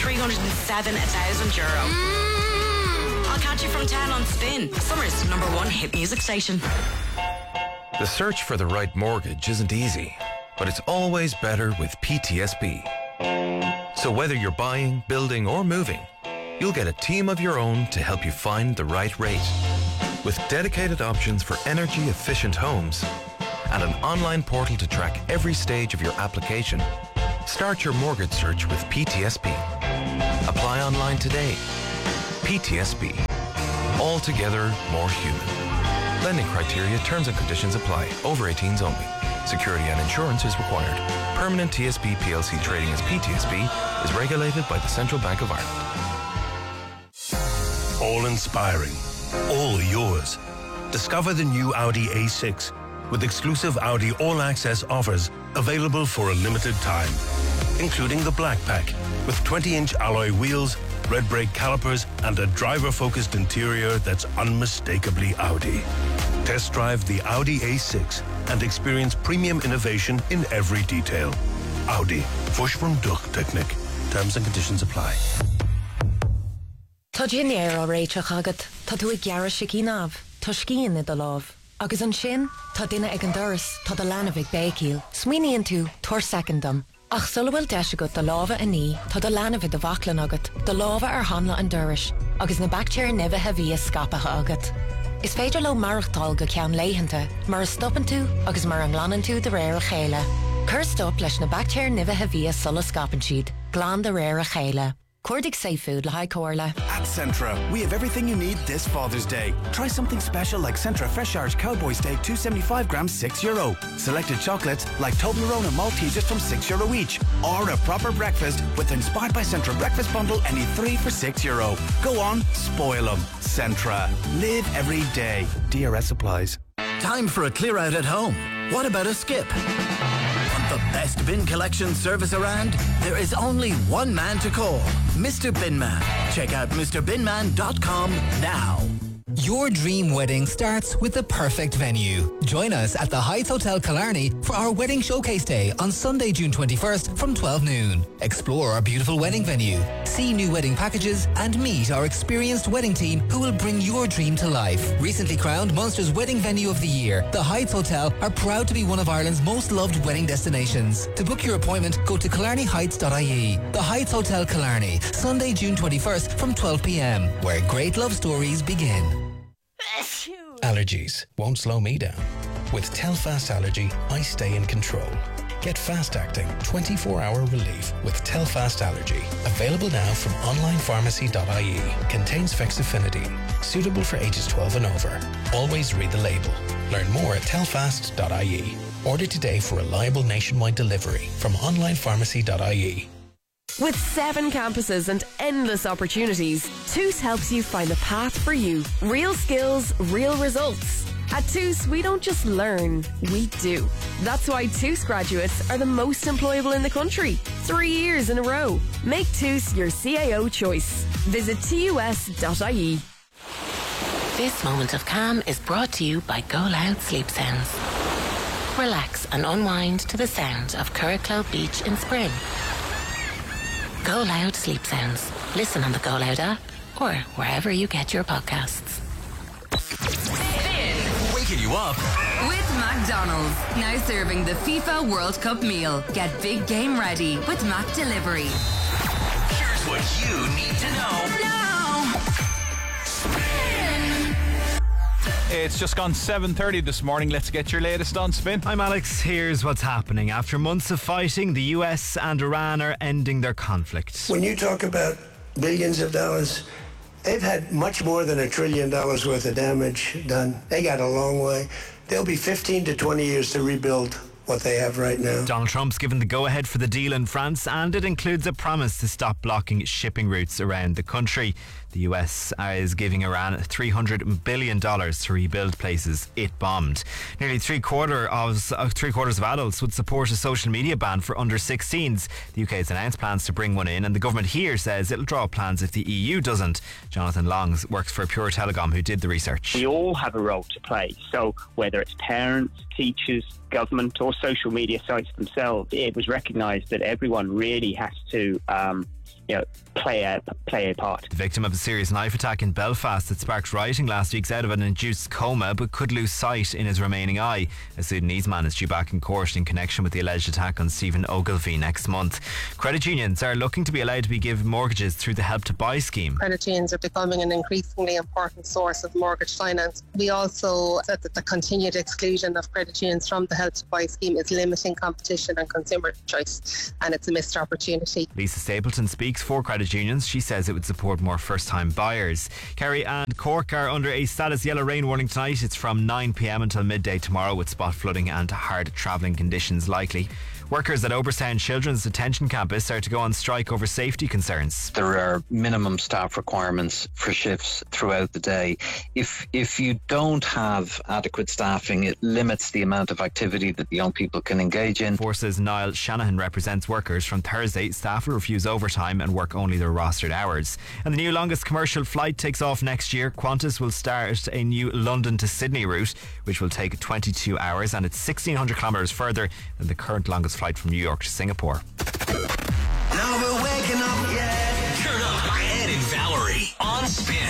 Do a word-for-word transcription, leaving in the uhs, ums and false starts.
three hundred seven thousand euro. Mm. I'll catch you from ten on Spin, Summer's number one hit music station. The search for the right mortgage isn't easy, but it's always better with P T S B. So whether you're buying, building or moving, you'll get a team of your own to help you find the right rate. With dedicated options for energy-efficient homes and an online portal to track every stage of your application, start your mortgage search with P T S B. Apply online today. P T S B. Altogether more human. Lending criteria, terms and conditions apply. Over eighteens only. Security and insurance is required. Permanent T S B P L C trading as P T S B is regulated by the Central Bank of Ireland. All inspiring. All yours. Discover the new Audi A six with exclusive Audi All Access offers available for a limited time, including the Black Pack with twenty-inch alloy wheels, red brake calipers and a driver-focused interior that's unmistakably Audi. Test drive the Audi A six and experience premium innovation in every detail. Audi. Fush from Duchtechnik. Terms and conditions apply. Tá dín éar á réiteach agat, tá tú ag gearra sicí náb, tá scían i do láb. Agus an sin, tá duine ag an doras, tá do lánamh ag bécíl, smuoiníonn tú, tuair secondam. Ach sulhfuil deis agat do lábha a ní, tá do lánamh i do bhaclan agat, do lábha ar hanla an doras, agus na bactéir nibithe bhí a scapatha agat. Is féidir le marachtáil go ceann léitheanta, mar a stoppan tú agus mar an ghlanan tú de réir a chéile. Cur stop leis na bactéir nibithe bhí a sulla scapan siad, glán de réir a chéile. Cordic Safe Food, Lahai Corla. At Centra, we have everything you need this Father's Day. Try something special like Centra Fresh Irish Cowboy Steak, two hundred seventy-five grams, six euro. Selected chocolates like Toblerone and Maltesers from six euro each. Or a proper breakfast with Inspired by Centra Breakfast Bundle, any three for six euro. Go on, spoil them. Centra. Live every day. D R S applies. Time for a clear out at home. What about a skip? The best bin collection service around? There is only one man to call, Mister Binman. Check out Mr bin man dot com now. Your dream wedding starts with the perfect venue. Join us at the Heights Hotel Killarney for our wedding showcase day on Sunday, June twenty-first from twelve noon. Explore our beautiful wedding venue, see new wedding packages and meet our experienced wedding team who will bring your dream to life. Recently crowned Munster's Wedding Venue of the Year, the Heights Hotel are proud to be one of Ireland's most loved wedding destinations. To book your appointment, go to killarney heights dot I E. The Heights Hotel Killarney, Sunday, June twenty-first from twelve p.m, where great love stories begin. Allergies won't slow me down. With Telfast Allergy, I stay in control. Get fast-acting, twenty-four hour relief with Telfast Allergy. Available now from online pharmacy dot I E. Contains fexofenadine. Suitable for ages twelve and over. Always read the label. Learn more at telfast dot I E. Order today for reliable nationwide delivery from online pharmacy dot I E. With seven campuses and endless opportunities, Toos helps you find the path for you. Real skills, real results. At Toos, we don't just learn, we do. That's why Toos graduates are the most employable in the country. Three years in a row. Make Toos your C A O choice. Visit T U S dot I E. This moment of calm is brought to you by Go Loud Sleep Sounds. Relax and unwind to the sound of Curracloe Beach in spring. Go Loud Sleep Sounds. Listen on the Go Loud app or wherever you get your podcasts. Waking you up with McDonald's. Now serving the FIFA World Cup meal. Get big game ready with Mac Delivery. Here's what you need to know. Now. Spin. It's just gone seven thirty this morning. Let's get your latest on Spin. I'm Alex. Here's what's happening. After months of fighting, the U S and Iran are ending their conflict. When you talk about billions of dollars, they've had much more than a trillion dollars worth of damage done. They got a long way. They'll be fifteen to twenty years to rebuild what they have right now. Donald Trump's given the go-ahead for the deal in France, and it includes a promise to stop blocking shipping routes around the country. The U S is giving Iran three hundred billion dollars to rebuild places it bombed. Nearly three quarter of uh, three quarters of adults would support a social media ban for under sixteens. The U K has announced plans to bring one in, and the government here says it'll draw up plans if the E U doesn't. Jonathan Long works for Pure Telecom, who did the research. We all have a role to play. So whether it's parents, teachers, government or social media sites themselves, it was recognised that everyone really has to um, you know, play a play a part. The victim of a serious knife attack in Belfast that sparked rioting last week is out of an induced coma but could lose sight in his remaining eye. A Sudanese man is due back in court in connection with the alleged attack on Stephen Ogilvie next month. Credit unions are looking to be allowed to be given mortgages through the Help to Buy scheme. Credit unions are becoming an increasingly important source of mortgage finance. We also said that the continued exclusion of credit unions from the Help to Buy scheme is limiting competition and consumer choice, and it's a missed opportunity. Lisa Stapleton speaks for credit unions. She says it would support more first-time buyers. Kerry and Cork are under a status yellow rain warning tonight. It's from nine p.m. until midday tomorrow, with spot flooding and hard travelling conditions likely. Workers at Oberstown Children's Detention Campus are to go on strike over safety concerns. There are minimum staff requirements for shifts throughout the day. If if you don't have adequate staffing, it limits the amount of activity that the young people can engage in. Forces Niall Shanahan represents workers. From Thursday, staff will refuse overtime and work only their rostered hours. And the new longest commercial flight takes off next year. Qantas will start a new London to Sydney route, which will take twenty-two hours, and it's sixteen hundred kilometres further than the current longest flight from New York to Singapore. Now we're waking up, yeah. Turn up Ed and Valerie on Spin.